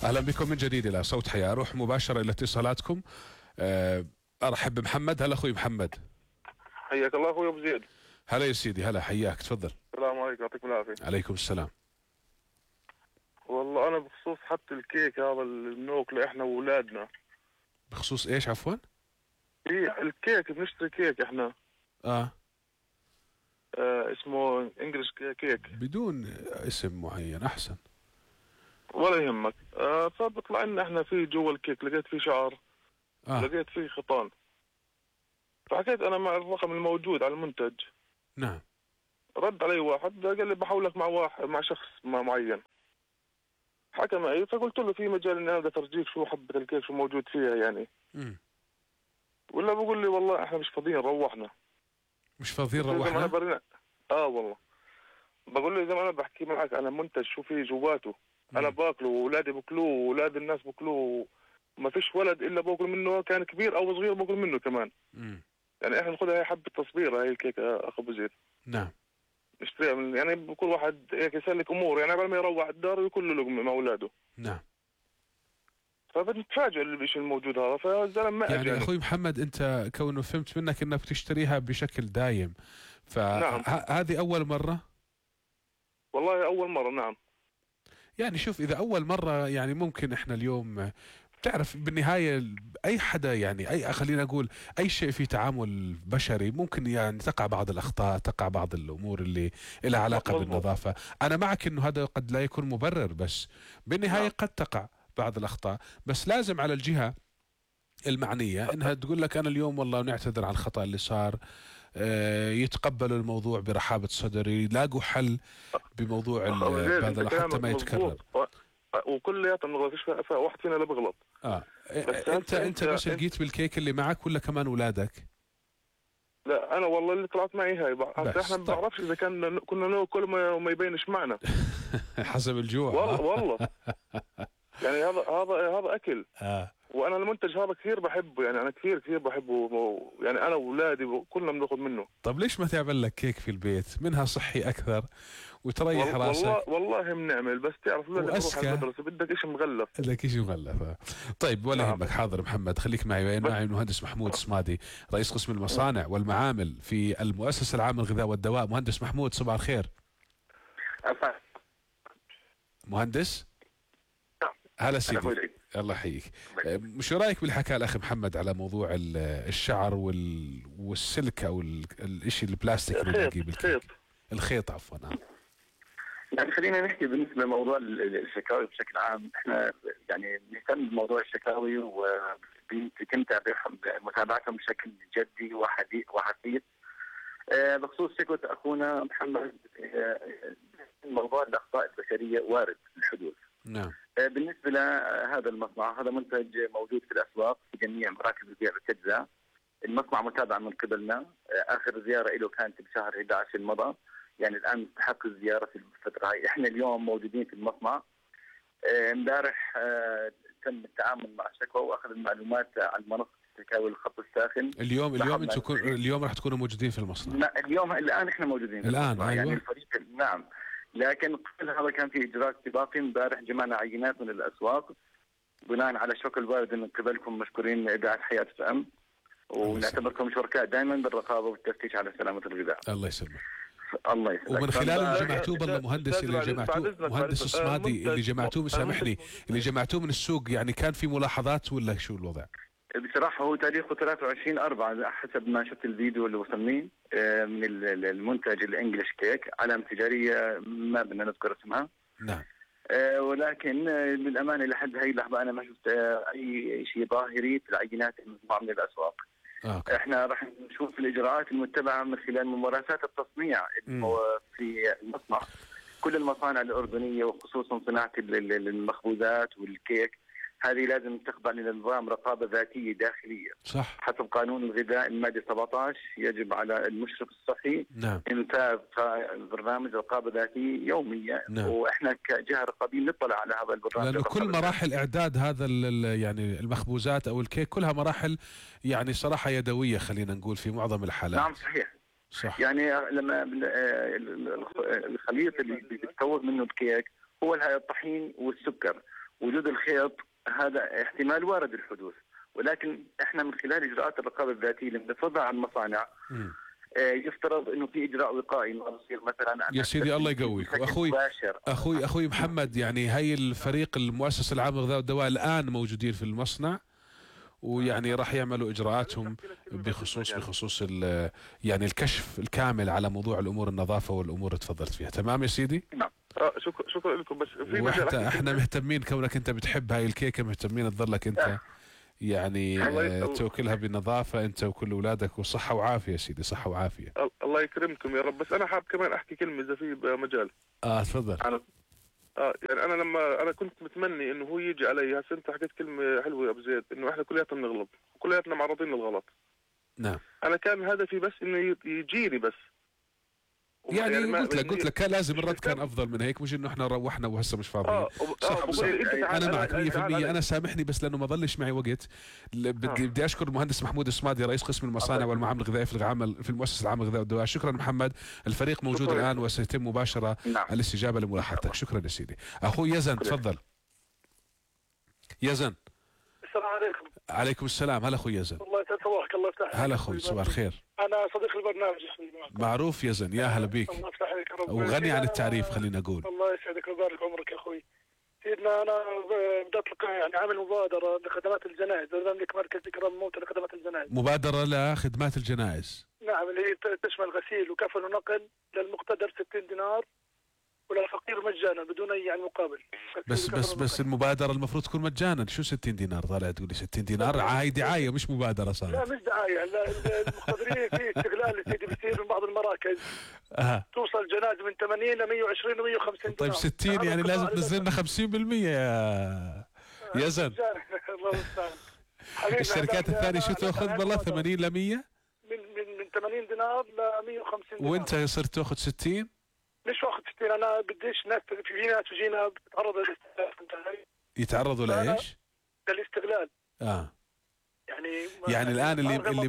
أهلا بكم من جديد إلى صوت حياة. أروح مباشرة إلى اتصالاتكم. أرحب بمحمد. هلا أخوي محمد. حياك الله اخوي ابو زيد. هلا يا سيدي، هلا، حياك، تفضل. السلام عليكم، يعطيكم العافيه. عليكم السلام. والله انا بخصوص حتى الكيك هذا بناكله احنا واولادنا. بخصوص ايش عفوا؟ الكيك بنشتري كيك احنا. اه اسمه انجلش كيك. بدون اسم معين احسن. ولا يهمك. فبطلع لنا احنا في جوا الكيك لقيت فيه شعر. لقيت فيه خطان. فحكيت انا مع الرقم الموجود على المنتج. نعم. رد علي واحد قال لي بحولك مع واحد مع شخص معين. حكى معي فقلت له في مجال اني انا اترجيك شو حبة الكيك شو موجود فيها يعني. ولا بقول لي والله احنا مش فاضيين روحنا. مش فاضيين روحنا؟ انا برنا. والله بقول له اذا ما انا بحكي معك انا منتج شو فيه جواته. انا باكله واولادي باكلوه واولاد الناس باكلوه. ما فيش ولد الا باكل منه كان كبير او صغير باكل منه كمان. يعني احنا ناخذها هي حبة تصبيره هي الكيك اخ ابو زيد. نعم. نشتريها من يعني كل واحد هيك يسلك امور يعني قبل ما يروح الدار ويكون له لقمه مع اولاده. نعم. فبنتفاجئ بالشيء الموجود هذا فالزلمه ما يعني اخوي محمد انت كونه فهمت منك انك بتشتريها بشكل دايم فهذه اول مره؟ والله اول مره. نعم. يعني شوف اذا اول مره يعني ممكن احنا اليوم بتعرف بالنهاية أي حدا يعني خلينا نقول أي شيء في تعامل بشري ممكن يعني تقع بعض الأخطاء، تقع بعض الأمور اللي لها علاقة بالنظافة. أنا معك إنه هذا قد لا يكون مبرر بس بالنهاية قد تقع بعض الأخطاء، بس لازم على الجهة المعنية إنها تقول لك أنا اليوم والله نعتذر عن الخطأ اللي صار، يتقبلوا الموضوع برحابة صدر، يلاقوا حل بموضوع هذا حتى ما يتكرر. وكلياتنا ما فيش واحد فينا لا بغلط. انت بس لقيت بالكيك اللي معك ولا كمان اولادك؟ لا انا والله اللي طلعت معي هاي احنا ما بعرفش اذا كنا ناكل وما يبينش معنا. حسب الجوع. والله يعني هذا اكل. وانا المنتج هذا كثير بحبه يعني انا كثير بحبه يعني انا واولادي كلنا بناخذ منه. طب ليش ما تعمل لك كيك في البيت؟ منها صحي اكثر وتريح راسك. والله بنعمل بس تعرف لازم تروح على المدرسه بدك شيء مغلف. بدك شيء مغلف. طيب ولا يهمك. حاضر محمد خليك معي. معي المهندس محمود الصمادي رئيس قسم المصانع والمعامل في المؤسسه العامه للغذاء والدواء. مهندس محمود صباح الخير. مهندس هلا سيدي الله يحييك. شو رايك بالحكى الاخ محمد على موضوع الشعر والسلك او الشيء البلاستيك اللي بنلاقيه بالكيك؟ الخيط عفوا. يعني خلينا نحكي بالنسبه لموضوع الشكاوي بشكل عام. احنا يعني نهتم بموضوع الشكاوي وبنستمتع بمتابعتهم بشكل جدي وحثيث. بخصوص شكوى اخونا محمد، موضوع الاخطاء البشريه وارد الحدوث. نعم. بالنسبه لهذا المصنع، هذا منتج موجود في الاسواق في جميع مراكز البيع والتجزئه. المصنع متابع من قبلنا. اخر زياره له كانت بشهر 11 المضى. يعني الان تحقق الزياره في الفتره هاي. احنا اليوم موجودين في المصنع. امبارح تم التعامل مع الشكوى واخذ المعلومات عن منصه الشكاوي الخط الساخن. اليوم راح تكونوا موجودين في المصنع؟ الان احنا موجودين في الان. ايوه يعني الفريق. نعم. لكن قبل هذا كان في اجراء استباقي. امبارح جمعنا عينات من الاسواق بناء على شكل وارد من قبلكم. مشكورين اذاعه حياه FM ونعتبركم شركاء دائما بالرقابه والتفتيش على سلامه الغذاء. الله يسلمك. الله يسلمك. ومن خلال اللي جمعتوه بالمهندس اللي جمعتوه مهندس الصمادي اللي جمعتوه سامحني اللي جمعتوه من السوق، يعني كان في ملاحظات ولا شو الوضع؟ بصراحه هو تاريخه 23/4 حسب ما شفت الفيديو اللي وصلني من المنتج الانجليش كيك. علامه تجاريه ما بدنا نذكر اسمها. نعم. ولكن للامانه لحد هي اللحظه انا ما شفت اي شيء ظاهري في العينات المطبوعه من الاسواق. احنا راح نشوف الاجراءات المتبعه من خلال ممارسات التصنيع في المصنع. كل المصانع الاردنيه وخصوصا صناعه المخبوزات والكيك هذه لازم تخضع لنظام رقابه ذاتيه داخليه. صح. حسب قانون الغذاء الماده 17 يجب على المشرف الصحي انتاج برنامج رقابه ذاتيه يوميا. واحنا كجهه رقابيه نطلع على هذا البرنامج. لانه كل مراحل اعداد هذا يعني المخبوزات او الكيك كلها مراحل يعني صراحه يدويه خلينا نقول في معظم الحالات. نعم صحيح. صح. يعني لما الخليط اللي بيتكون منه الكيك هو الطحين والسكر وجود الخيط هذا احتمال وارد الحدوث، ولكن احنا من خلال اجراءات الرقابه الذاتيه اللي بنفرضها على المصانع يفترض انه في اجراء وقائي، ما بصير مثلا يا سيدي الله يقويك. اخوي محمد، يعني هاي الفريق المؤسسه العامه للغذاء والدواء الان موجودين في المصنع، ويعني راح يعملوا اجراءاتهم بخصوص يعني الكشف الكامل على موضوع الامور النظافه والامور اللي تفضلت فيها. تمام يا سيدي؟ نعم. شكرا لكم. بس في احنا مهتمين كونك انت بتحب هاي الكيكه، مهتمين تضلك انت يعني توكلها بنظافه انت وكل اولادك، وصحه وعافيه يا سيدي، صحه وعافيه. الله يكرمكم يا رب. بس انا حاب كمان احكي كلمه اذا في مجال. تفضل. يعني انا لما انا كنت متمني انه هو يجي علي. هسه انت حكيت كلمه حلوه يا ابو زيد، انه احنا كلياتنا بنغلط وكلياتنا معرضين للغلط. نعم. انا كان هدفي بس انه يجيني بس. يعني قلت لك كان لازم الرد كان افضل من هيك، مش انه احنا روحنا وهسه مش فاضيين. صح. انا معك 100%. انا سامحني بس لانه ما ظلش معي وقت. بدي اشكر المهندس محمود السمادي رئيس قسم المصانع والمعامل الغذائيه في المؤسسه العامه للغذاء والدواء. شكرا محمد، الفريق موجود الان وسيتم مباشره الاستجابه لملاحظتك. شكرا يا سيدي. اخوي يزن تفضل. يزن. السلام عليكم. عليكم السلام. هلا اخوي يزن. الله يسعد صباحك. الله يفتح عليك. هلا اخوي، صباح الخير. انا صديق البرنامج. معروف يزن، يا هلا بيك. الله يفتح عليك يا رب. وغني عن التعريف خلينا نقول. الله يسعدك ويبارك عمرك يا اخوي. سيدنا انا بدات لك يعني عامل مبادره لخدمات الجنائز، برنامج مركز اكرام الموتى لخدمات الجنائز. مبادره لخدمات الجنائز. نعم، اللي هي تشمل غسيل وكفن ونقل للمقتدر 60 دينار وللفقير مجانا بدون اي يعني مقابل. بس المبادره المفروض تكون مجانا. شو 60 دينار طالع تقول لي 60 دينار؟ هاي دعايه مش مبادره صارت. لا مش دعايه. المقتدرين في استغلال سيدي بيصير من بعض المراكز. توصل جنازه من 80 ل 120 و 150 دينار. طيب 60 يعني لازم تنزلنا 50% يا يزن. الله المستعان. الشركات الثانيه شو تاخذ والله 80 ل 100؟ من 80 دينار ل 150 دينار. وانت صرت تاخذ 60؟ مش واخذ 60. انا بديش ناس في ناس تجينا بتتعرض للاستغلال. يتعرضوا لايش؟ للاستغلال. يعني الان اللي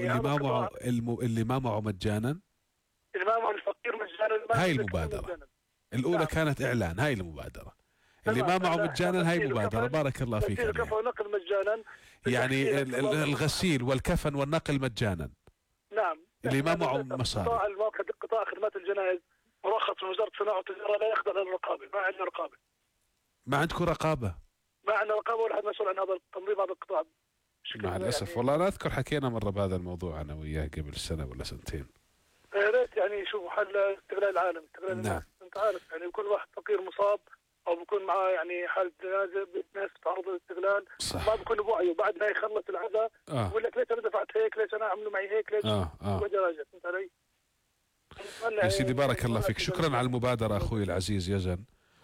ما معه مجانا، اللي ما معه الفقير مجانا. هاي المبادرة الأولى كانت إعلان. هاي المبادرة اللي ما معه مجانا، هاي مبادرة. بارك الله فيك. الكفن والنقل مجانا. يعني الغسيل والكفن والنقل مجانا. نعم. اللي ما معه مصاري. قطاع خدمات الجنائز مرخص من وزارة الصناعة والتجارة، لا يخضع للرقابة. ما عندنا رقابة. ما عندكم رقابة؟ ما عندنا رقابة ولا حد مسؤول عن هذا تنظيم هذا القطاع. مع الأسف يعني. والله أنا أذكر حكينا مرة بهذا الموضوع أنا وياه قبل سنة ولا سنتين. يا ريت يعني يشوفوا حل استغلال العالم، استغلال الناس. أنت عارف يعني يكون واحد فقير مصاب أو بيكون معاه يعني حالة جنازة، الناس تتعرض للاستغلال. ما بيكون بوعيه وبعد ما يخلص العزاء يقول لك ليش أنا دفعت هيك، ليش أنا عملوا معي هيك، ليش ودرجة. فهمت علي؟ يا سيدي بارك الله فيك. شكرا على المبادرة أخوي العزيز يزن.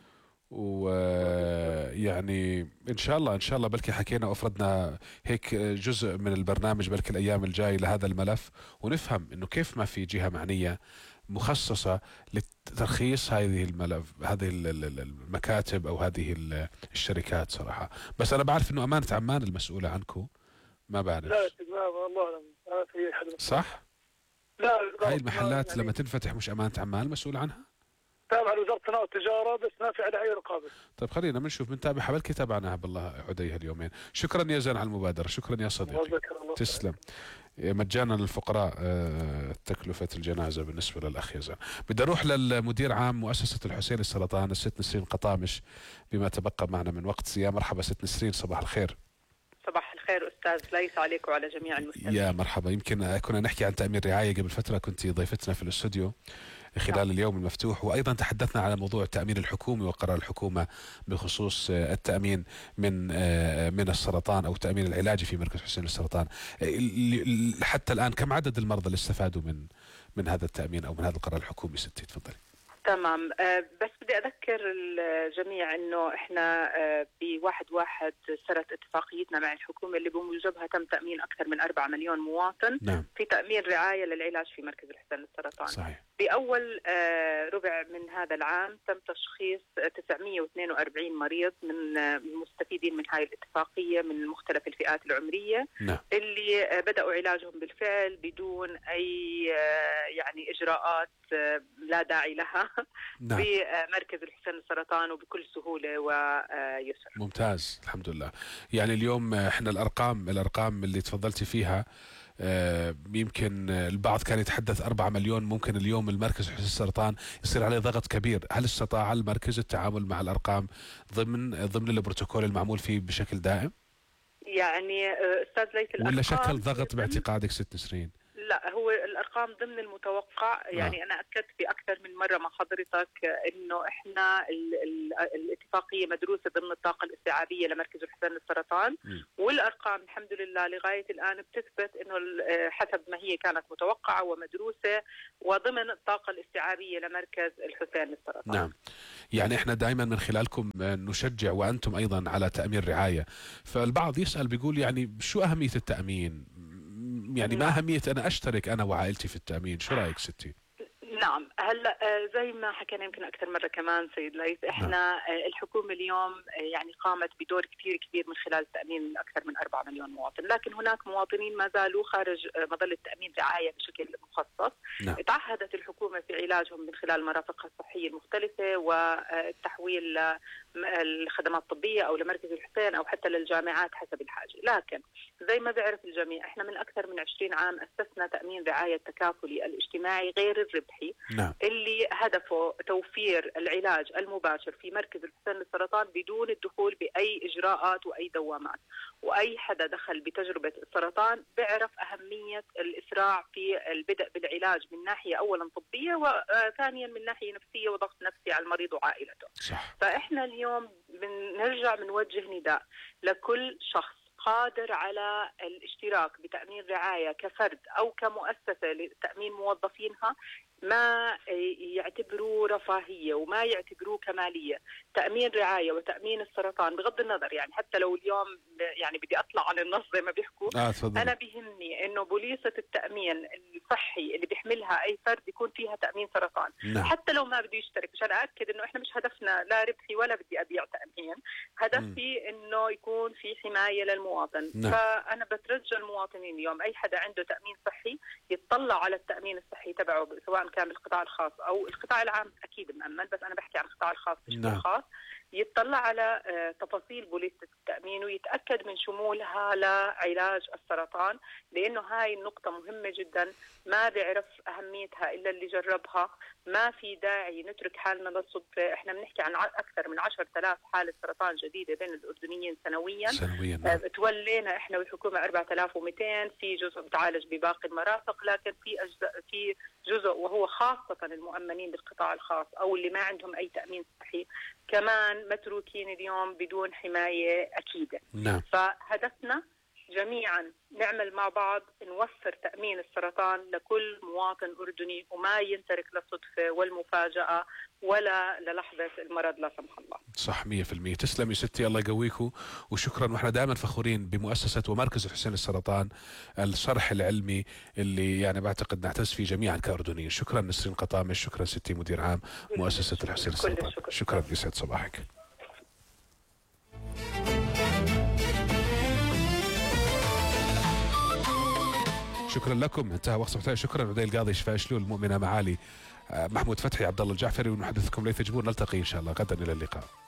ويعني إن شاء الله بلكي حكينا وأفردنا هيك جزء من البرنامج بلكي الأيام الجاي لهذا الملف، ونفهم إنه كيف ما في جهة معنية مخصصة لترخيص هذه المكاتب أو هذه الشركات صراحة. بس أنا بعرف إنه أمانة عمان المسؤولة عنكم. ما بعرف. لا والله صح؟ لا هاي المحلات يعني لما تنفتح مش أمانة عمان المسؤول عنها؟ تابع لوزارة الصناعة والتجارة بس ما في عليها أي رقابة. طيب خلينا بنشوف بنتابعها بلكي تابعناها بالله عديها اليومين. شكرا يا زين على المبادرة. شكرا يا صديقي. تسلم. مجانا للفقراء تكلفة الجنازة بالنسبة للأخ يزن. بدي أروح للمدير عام مؤسسة الحسين للسرطان الست نسرين قطامش بما تبقى معنا من وقت. يا مرحبا ست نسرين، صباح الخير. صباح الخير أستاذ ليث عليك وعلى جميع المستمعين. يا مرحبا. يمكن كنا نحكي عن تأمين رعاية قبل فترة، كنت ضيفتنا في الاستوديو خلال اليوم المفتوح، وأيضا تحدثنا على موضوع التأمين الحكومي وقرار الحكومة بخصوص التأمين من السرطان أو التأمين العلاجي في مركز حسين للسرطان. حتى الآن كم عدد المرضى اللي استفادوا من هذا التأمين أو من هذا القرار الحكومي؟ ستي تفضلي. تمام. بس بدي أذكر الجميع إنه إحنا ب1/1 سرت اتفاقيتنا مع الحكومة اللي بموجبها تم تأمين أكثر من 4 مليون مواطن. نعم. في تأمين رعاية للعلاج في مركز الحسين للسرطان. صحيح. بأول ربع من هذا العام تم تشخيص 942 مريض من المستفيدين من هاي الاتفاقية من مختلف الفئات العمرية اللي بدأوا علاجهم بالفعل بدون أي يعني إجراءات لا داعي لها بمركز الحسين للسرطان وبكل سهولة ويسر. ممتاز، الحمد لله. يعني اليوم احنا الأرقام اللي تفضلتي فيها يمكن البعض كان يتحدث 4 مليون، ممكن اليوم المركز حسين السرطان يصير عليه ضغط كبير. هل استطاع المركز التعامل مع الأرقام ضمن البروتوكول المعمول فيه بشكل دائم؟ يعني أستاذ ليث، ولا شكل ضغط باعتقادك ست نسرين؟ لا، هو الأرقام ضمن المتوقع. يعني أنا أكدت بأكثر من مرة مع حضرتك إنه إحنا الاتفاقية مدروسة ضمن الطاقة الاستيعابية لمركز الحسين للسرطان، والأرقام الحمد لله لغاية الآن بتثبت إنه حسب ما هي كانت متوقعة ومدروسة وضمن الطاقة الاستيعابية لمركز الحسين للسرطان. نعم. يعني إحنا دائما من خلالكم نشجع وأنتم أيضا على تأمين رعاية. فالبعض يسأل بيقول يعني شو أهمية التأمين؟ يعني ما أهمية أنا أشترك أنا وعائلتي في التأمين؟ شو رأيك ستي؟ نعم، هلا زي ما حكينا يمكن أكثر مرة كمان سيد ليث، إحنا الحكومة اليوم يعني قامت بدور كثير كبير من خلال التأمين أكثر من 4 مليون مواطن، لكن هناك مواطنين ما زالوا خارج مظلة تأمين رعاية بشكل مخصص. تعهدت الحكومة في علاجهم من خلال المرافق الصحية المختلفة والتحويل الخدمات الطبية أو لمركز الحسين أو حتى للجامعات حسب الحاجة. لكن زي ما بيعرف الجميع إحنا من أكثر من 20 عام أسسنا تأمين رعاية التكافلي الاجتماعي غير الربحي اللي هدفه توفير العلاج المباشر في مركز الحسين للسرطان بدون الدخول بأي إجراءات وأي دوامات. وأي حدا دخل بتجربة السرطان بيعرف أهمية الإسراع في البدء بالعلاج من ناحية أولا طبية وثانيا من ناحية نفسية وضغط نفسي على المريض وعائلته. فإحنا اليوم بنرجع بنوجه نداء لكل شخص قادر على الاشتراك بتأمين رعاية كفرد أو كمؤسسة لتأمين موظفينها، ما يعتبروه رفاهية وما يعتبروه كمالية. تأمين رعاية وتأمين السرطان بغض النظر، يعني حتى لو اليوم يعني بدي أطلع عن النص زي ما بيحكوا، أنا بيهمني إنه بوليصة التأمين الصحي اللي بيحملها أي فرد يكون فيها تأمين سرطان. حتى لو ما بدي يشترك، عشان أأكد إنه إحنا مش هدفنا لا ربحي ولا بدي أبيع تأمين، هدفي إنه يكون في حماية للمواطن. فأنا بترجى المواطنين اليوم أي حدا عنده تأمين صحي يتطلع على التأمين الصحي تبعه، سواء كان بالقطاع الخاص أو القطاع العام أكيد مأمن، بس أنا بحكي عن القطاع الخاص بشكل خاص، يتطلع على تفاصيل بوليصة التأمين ويتأكد من شمولها لعلاج السرطان، لأنه هاي النقطة مهمة جدا. ما بيعرف أهميتها إلا اللي جربها. ما في داعي نترك حالنا للصدفة. إحنا بنحكي عن أكثر من 10,000 حالة سرطان جديدة بين الأردنيين سنويا. تولينا إحنا والحكومة 4200، في جزء بتعالج بباقي المرافق، لكن في جزء وهو خاصة المؤمنين بالقطاع الخاص أو اللي ما عندهم أي تأمين صحي كمان متروكين اليوم بدون حماية أكيدة. فهدفنا جميعا نعمل مع بعض نوفر تأمين السرطان لكل مواطن أردني، وما ينترك للصدفة والمفاجأة ولا للحظة المرض لا سمح الله. صح 100%. تسلمي ستي، الله يقويكم وشكرا. ونحن دائما فخورين بمؤسسة ومركز الحسين للسرطان، الشرح العلمي اللي يعني بعتقد نعتز فيه جميعا كأردنيين. شكرا نسرين قطامش، شكرا ستي مدير عام مؤسسة الحسين للسرطان. شكرا، يسعد صباحك. شكرا لكم. انتهى وقت صباحي. شكرا عدي القاضي، شفاء شلول، المؤمنة معالي، محمود فتحي، عبد الله الجعفري، ونحدثكم ليث جبور. نلتقي ان شاء الله غدا. الى اللقاء.